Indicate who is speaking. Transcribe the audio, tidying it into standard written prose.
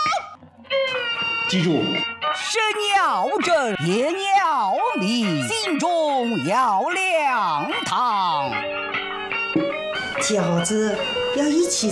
Speaker 1: 记住，
Speaker 2: 身要正，言要明，心中要亮堂。
Speaker 3: 饺子要一起